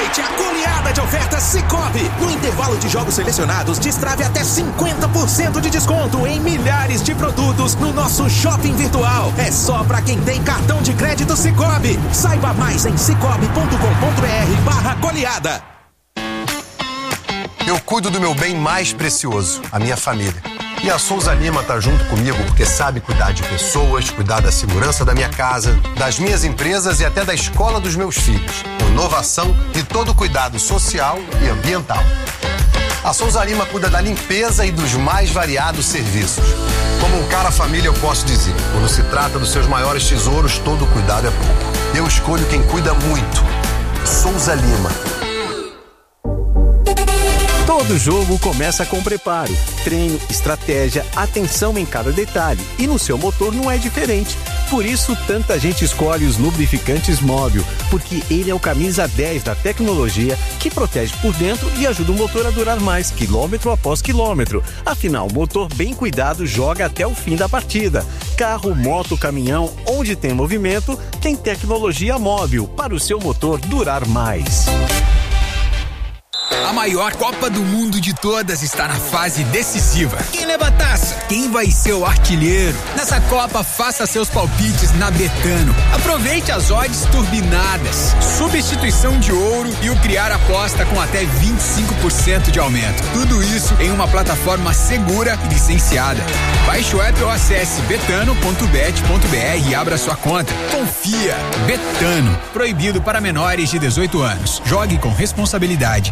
Aproveite a goleada de ofertas Sicoob. No intervalo de jogos selecionados, destrave até 50% de desconto em milhares de produtos no nosso shopping virtual. É só pra quem tem cartão de crédito Sicoob. Saiba mais em sicoob.com.br/goleada. Eu cuido do meu bem mais precioso, a minha família. E a Souza Lima tá junto comigo porque sabe cuidar de pessoas, cuidar da segurança da minha casa, das minhas empresas e até da escola dos meus filhos. Com inovação e todo cuidado social e ambiental. A Souza Lima cuida da limpeza e dos mais variados serviços. Como um cara família, eu posso dizer, quando se trata dos seus maiores tesouros, todo cuidado é pouco. Eu escolho quem cuida muito. Souza Lima. Todo jogo começa com preparo, treino, estratégia, atenção em cada detalhe. E no seu motor não é diferente. Por isso, tanta gente escolhe os lubrificantes Móbil, porque ele é o camisa 10 da tecnologia que protege por dentro e ajuda o motor a durar mais, quilômetro após quilômetro. Afinal, o motor bem cuidado joga até o fim da partida. Carro, moto, caminhão, onde tem movimento, tem tecnologia Móbil para o seu motor durar mais. A maior Copa do Mundo de todas está na fase decisiva. Quem leva a taça? Quem vai ser o artilheiro? Nessa Copa, faça seus palpites na Betano. Aproveite as odds turbinadas, substituição de ouro e o criar aposta com até 25% de aumento. Tudo isso em uma plataforma segura e licenciada. Baixe o app ou acesse betano.bet.br e abra sua conta. Confia. Betano. Proibido para menores de 18 anos. Jogue com responsabilidade.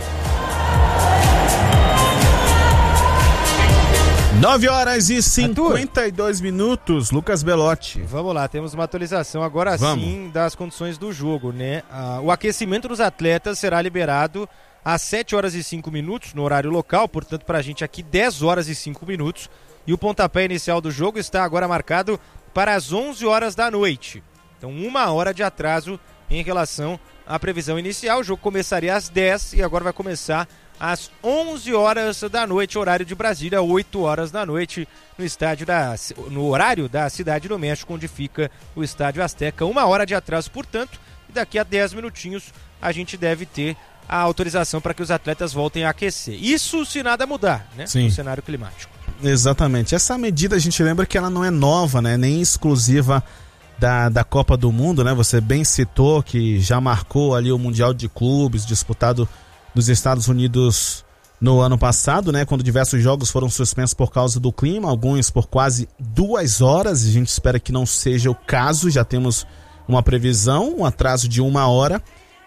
9h52, Lucas Belotti. Vamos lá, temos uma atualização agora sim das condições do jogo, né? O aquecimento dos atletas será liberado às 7h05 no horário local, portanto pra gente aqui 10h05, e o pontapé inicial do jogo está agora marcado para as 11h da noite. Então 1 hora de atraso em relação à previsão inicial. O jogo começaria às 10 e agora vai começar às 11h da noite, horário de Brasília, 8h da noite, no horário da Cidade do México, onde fica o Estádio Azteca. 1 hora de atraso, portanto, e daqui a 10 minutinhos a gente deve ter a autorização para que os atletas voltem a aquecer. Isso se nada mudar, né? Sim. No cenário climático. Exatamente. Essa medida a gente lembra que ela não é nova, né? Nem exclusiva da Copa do Mundo, né? Você bem citou que já marcou ali o Mundial de Clubes disputado nos Estados Unidos no ano passado, né? Quando diversos jogos foram suspensos por causa do clima, alguns por quase 2 horas. A gente espera que não seja o caso. Já temos uma previsão, um atraso de 1 hora.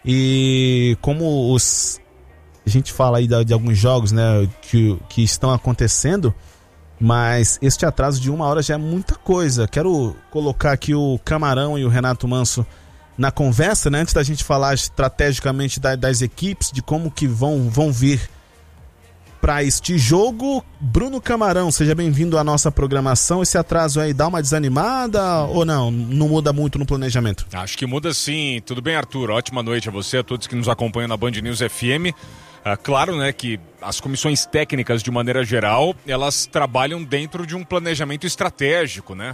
E como a gente fala aí de alguns jogos, né, que estão acontecendo, mas este atraso de 1 hora já é muita coisa. Quero colocar aqui o Camarão e o Renato Manso na conversa, né, antes da gente falar estrategicamente das equipes, de como que vão vir para este jogo. Bruno Camarão, seja bem-vindo à nossa programação. Esse atraso aí dá uma desanimada ou não? Não muda muito no planejamento? Acho que muda sim. Tudo bem, Arthur? Ótima noite a você, a todos que nos acompanham na Band News FM. Claro, né, que as comissões técnicas, de maneira geral, elas trabalham dentro de um planejamento estratégico, né?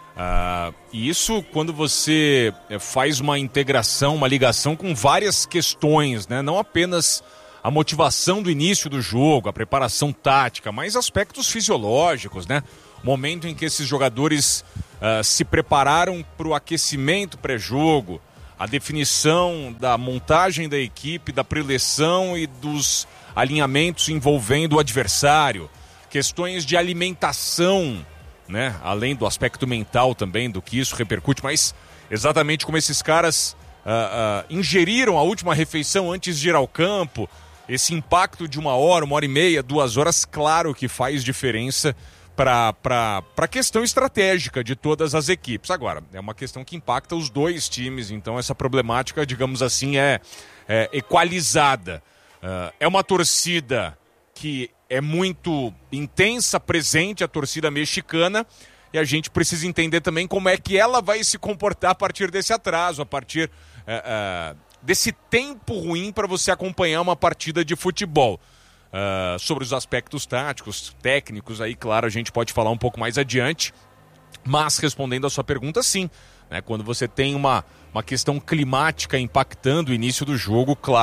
E isso quando você faz uma integração, uma ligação com várias questões, né? Não apenas a motivação do início do jogo, a preparação tática, mas aspectos fisiológicos, né? Momento em que esses jogadores se prepararam para o aquecimento pré-jogo, a definição da montagem da equipe, da preleção e dos alinhamentos envolvendo o adversário, questões de alimentação, né? Além do aspecto mental também, do que isso repercute, mas exatamente como esses caras ingeriram a última refeição antes de ir ao campo, esse impacto de 1 hora, 1h30, 2 horas, claro que faz diferença para a questão estratégica de todas as equipes. Agora, é uma questão que impacta os dois times, então essa problemática, digamos assim, é equalizada. É uma torcida que é muito intensa, presente, a torcida mexicana, e a gente precisa entender também como é que ela vai se comportar a partir desse atraso, a partir desse tempo ruim para você acompanhar uma partida de futebol. Sobre os aspectos táticos, técnicos, aí, claro, a gente pode falar um pouco mais adiante, mas respondendo a sua pergunta, sim, né, quando você tem uma questão climática impactando o início do jogo, claro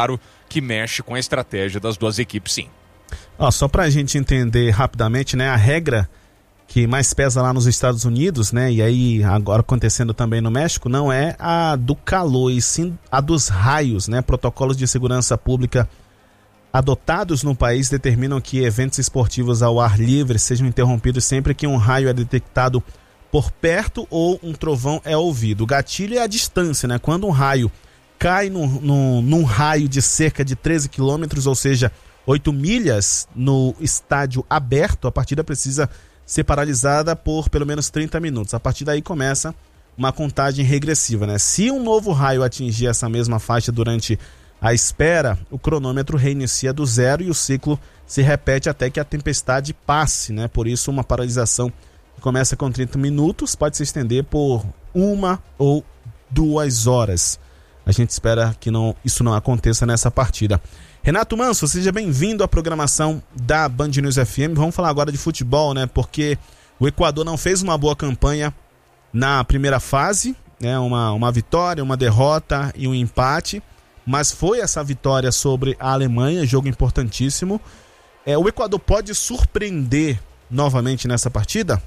que mexe com a estratégia das duas equipes, sim. Só pra gente entender rapidamente, né, a regra que mais pesa lá nos Estados Unidos, né, e aí agora acontecendo também no México, não é a do calor, e sim a dos raios, né? Protocolos de segurança pública adotados no país determinam que eventos esportivos ao ar livre sejam interrompidos sempre que um raio é detectado por perto ou um trovão é ouvido. O gatilho é a distância, né? Quando um raio cai num raio de cerca de 13 quilômetros, ou seja, 8 milhas no estádio aberto, a partida precisa ser paralisada por pelo menos 30 minutos. A partir daí começa uma contagem regressiva, né? Se um novo raio atingir essa mesma faixa durante a espera, o cronômetro reinicia do zero e o ciclo se repete até que a tempestade passe, né? Por isso, uma paralisação que começa com 30 minutos pode se estender por 1 ou 2 horas. A gente espera que isso não aconteça nessa partida. Renato Manso, seja bem-vindo à programação da Band News FM. Vamos falar agora de futebol, né? Porque o Equador não fez uma boa campanha na primeira fase, né? Uma vitória, uma derrota e um empate. Mas foi essa vitória sobre a Alemanha, jogo importantíssimo. O Equador pode surpreender novamente nessa partida?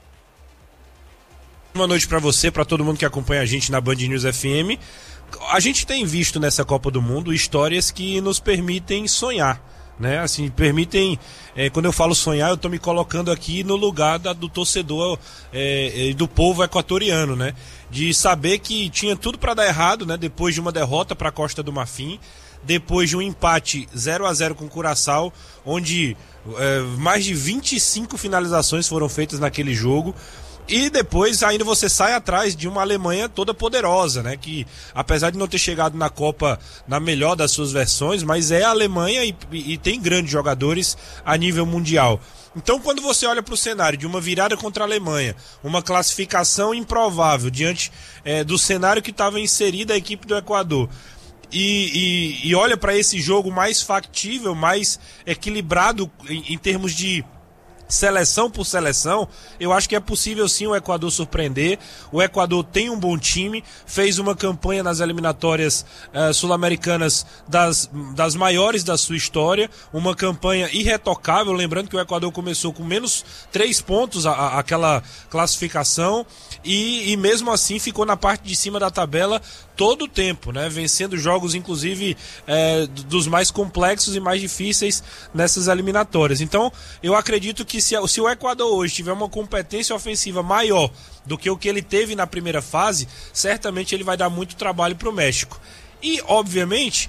Boa noite para você, para todo mundo que acompanha a gente na Band News FM. A gente tem visto nessa Copa do Mundo histórias que nos permitem sonhar, né? Assim, permitem, quando eu falo sonhar, eu tô me colocando aqui no lugar do torcedor do povo equatoriano, né? De saber que tinha tudo para dar errado, né? Depois de uma derrota para a Costa do Marfim, depois de um empate 0-0 com o Curaçao, onde mais de 25 finalizações foram feitas naquele jogo. E depois ainda você sai atrás de uma Alemanha toda poderosa, né? Que apesar de não ter chegado na Copa na melhor das suas versões, mas é a Alemanha e tem grandes jogadores a nível mundial. Então quando você olha para o cenário de uma virada contra a Alemanha, uma classificação improvável diante do cenário que estava inserida a equipe do Equador, e olha para esse jogo mais factível, mais equilibrado em termos de seleção por seleção, eu acho que é possível sim o Equador surpreender. O Equador tem um bom time, fez uma campanha nas eliminatórias sul-americanas das maiores da sua história, uma campanha irretocável, lembrando que o Equador começou com menos 3 pontos aquela classificação e mesmo assim ficou na parte de cima da tabela todo o tempo, né? Vencendo jogos inclusive dos mais complexos e mais difíceis nessas eliminatórias. Então eu acredito que se o Equador hoje tiver uma competência ofensiva maior do que o que ele teve na primeira fase, certamente ele vai dar muito trabalho para o México. E obviamente,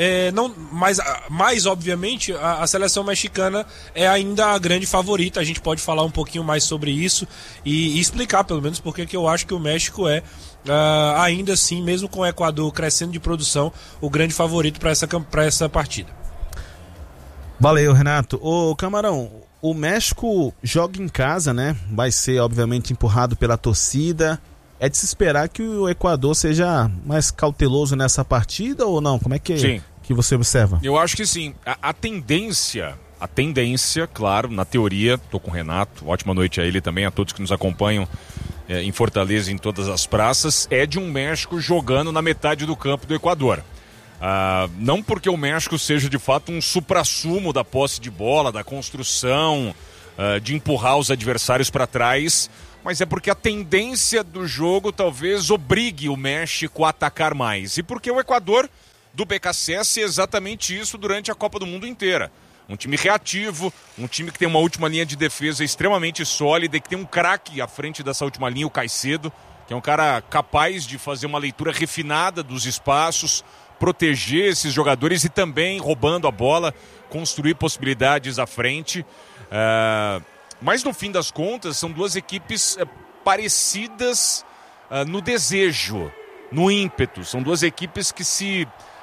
mais obviamente, a seleção mexicana é ainda a grande favorita. A gente pode falar um pouquinho mais sobre isso e explicar pelo menos porque que eu acho que o México é ainda assim, mesmo com o Equador crescendo de produção, o grande favorito para essa partida. Valeu, Renato. Ô Camarão, o México joga em casa, né? Vai ser obviamente empurrado pela torcida. É de se esperar que o Equador seja mais cauteloso nessa partida ou não? Como é que você observa? Eu acho que sim. A tendência, claro, na teoria, tô com o Renato, ótima noite a ele também, a todos que nos acompanham em Fortaleza, em todas as praças, é de um México jogando na metade do campo do Equador. Não porque o México seja de fato um suprassumo da posse de bola, da construção, de empurrar os adversários para trás, mas é porque a tendência do jogo talvez obrigue o México a atacar mais. E porque o Equador do BKSS é exatamente isso durante a Copa do Mundo inteira. Um time reativo, um time que tem uma última linha de defesa extremamente sólida e que tem um craque à frente dessa última linha, o Caicedo, que é um cara capaz de fazer uma leitura refinada dos espaços, proteger esses jogadores e também, roubando a bola, construir possibilidades à frente. Mas no fim das contas são duas equipes parecidas no desejo, no ímpeto. São duas equipes que se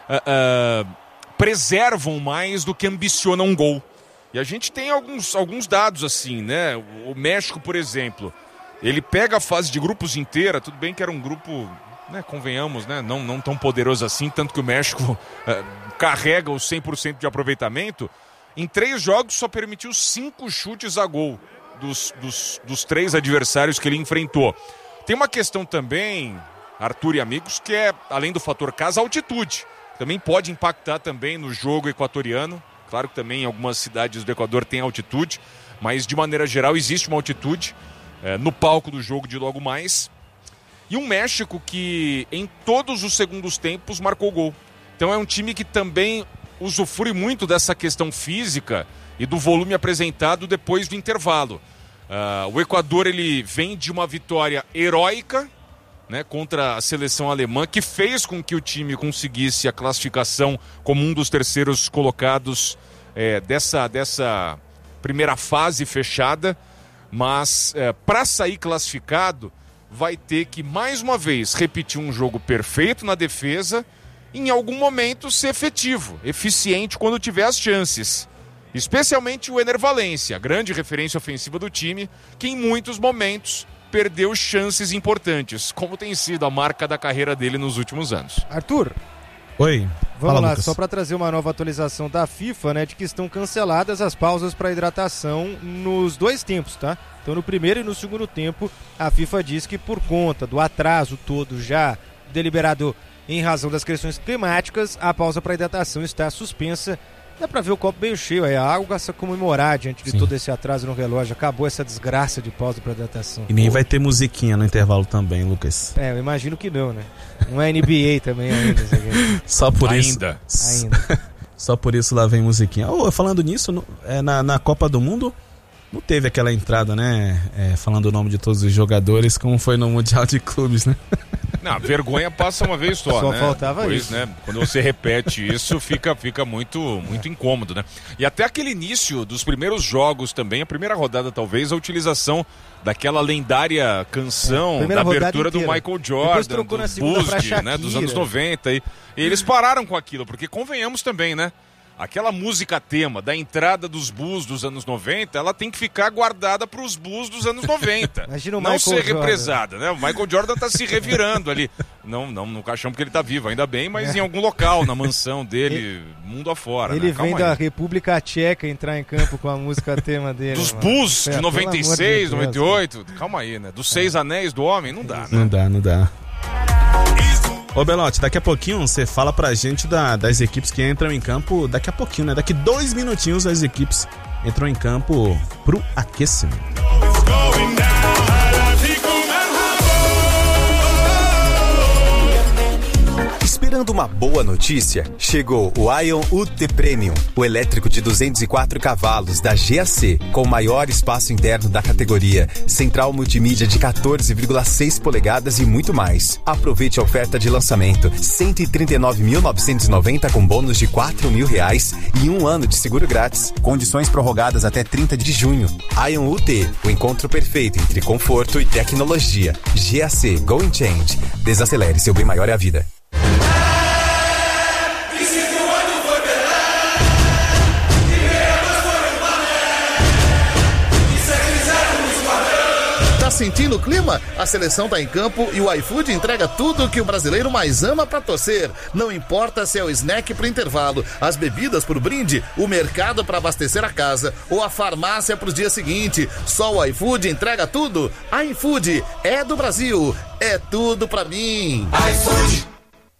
preservam mais do que ambicionam um gol. E a gente tem alguns dados assim, né? O México, por exemplo, ele pega a fase de grupos inteira, tudo bem que era um grupo, né, convenhamos, né, não tão poderoso assim, tanto que o México carrega o 100% de aproveitamento. Em 3 jogos só permitiu 5 chutes a gol dos 3 adversários que ele enfrentou. Tem uma questão também, Arthur e amigos, que é, além do fator casa, a altitude. também pode impactar também no jogo equatoriano. Claro que também em algumas cidades do Equador tem altitude, mas de maneira geral existe uma altitude no palco do jogo de logo mais. E um México que em todos os segundos tempos marcou gol. Então é um time que também usufrui muito dessa questão física e do volume apresentado depois do intervalo. O Equador ele vem de uma vitória heróica, né, contra a seleção alemã, que fez com que o time conseguisse a classificação como um dos terceiros colocados dessa primeira fase fechada, mas para sair classificado vai ter que mais uma vez repetir um jogo perfeito na defesa, em algum momento ser efetivo, eficiente quando tiver as chances. Especialmente o Ener Valencia, a grande referência ofensiva do time, que em muitos momentos perdeu chances importantes, como tem sido a marca da carreira dele nos últimos anos. Arthur. Oi. Vamos lá, Lucas. só para trazer uma nova atualização da FIFA, né, de que estão canceladas as pausas para hidratação nos 2 tempos, tá? Então no primeiro e no segundo tempo, a FIFA diz que por conta do atraso todo já deliberado em razão das questões climáticas, a pausa para hidratação está suspensa. Dá pra ver o copo meio cheio, é algo a se comemorar diante de todo esse atraso no relógio. Acabou essa desgraça de pausa pra hidratação. E nem vai ter musiquinha no intervalo também, Lucas. Eu imagino que não, né? Não é NBA também ainda. Só por ainda. isso. Só por isso lá vem musiquinha. Falando nisso, na Copa do Mundo não teve aquela entrada, né? Falando o nome de todos os jogadores, como foi no Mundial de Clubes, né? Não, vergonha passa uma vez só, né? Só faltava isso. Né? Quando você repete isso, fica muito incômodo, né? E até aquele início dos primeiros jogos também, a primeira rodada talvez, a utilização daquela lendária canção da abertura do Michael Jordan, do Buzz, né? Dos anos 90. E eles pararam com aquilo, porque convenhamos também, né? Aquela música tema da entrada dos Bulls dos anos 90, ela tem que ficar guardada para os Bulls dos anos 90. Imagina o não Michael ser represada, né? O Michael Jordan tá se revirando ali. Não no caixão porque ele tá vivo, ainda bem, mas em algum local, na mansão dele, mundo afora. Ele vem da aí. República Tcheca entrar em campo com a música tema dele. Dos Bulls de 96, 98. Calma aí, né? Dos 6 anéis do homem, não dá, né? Não dá. Ô Belotti, daqui a pouquinho você fala pra gente das equipes que entram em campo, daqui a pouquinho, né? Daqui 2 minutinhos as equipes entram em campo pro aquecimento. Esperando uma boa notícia, chegou o Ion UT Premium, o elétrico de 204 cavalos da GAC, com o maior espaço interno da categoria, central multimídia de 14,6 polegadas e muito mais. Aproveite a oferta de lançamento, R$ 139.990 com bônus de R$ 4.000 e 1 ano de seguro grátis. Condições prorrogadas até 30 de junho. Ion UT, o encontro perfeito entre conforto e tecnologia. GAC, Go and Change. Desacelere, seu bem maior é a vida. Tá sentindo o clima? A seleção tá em campo e o iFood entrega tudo o que o brasileiro mais ama pra torcer. Não importa se é o snack pro intervalo, as bebidas pro brinde, o mercado pra abastecer a casa ou a farmácia pros dias seguintes. Só o iFood entrega tudo. iFood é do Brasil, é tudo pra mim. iFood.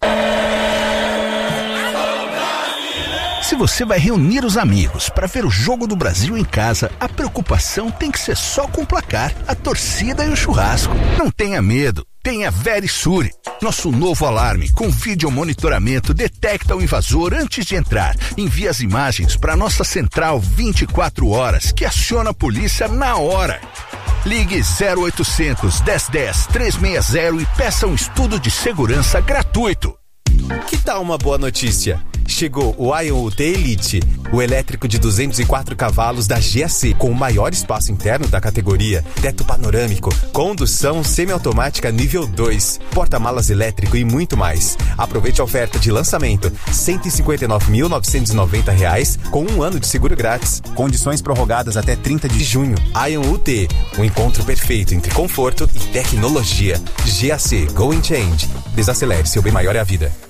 Se você vai reunir os amigos para ver o jogo do Brasil em casa, a preocupação tem que ser só com o placar, a torcida e o churrasco. Não tenha medo, tenha Verisure. Nosso novo alarme com vídeo monitoramento detecta o invasor antes de entrar. Envia as imagens para nossa central 24 horas, que aciona a polícia na hora. Ligue 0800 1010 360 e peça um estudo de segurança gratuito. Que tal uma boa notícia? Chegou o Ion UT Elite, o elétrico de 204 cavalos da GAC, com o maior espaço interno da categoria, teto panorâmico, condução semiautomática nível 2, porta-malas elétrico e muito mais. Aproveite a oferta de lançamento, R$ 159.990 com 1 ano de seguro grátis. Condições prorrogadas até 30 de junho. Ion UT, o encontro perfeito entre conforto e tecnologia. GAC, Go and Change. Desacelere, seu bem maior é a vida.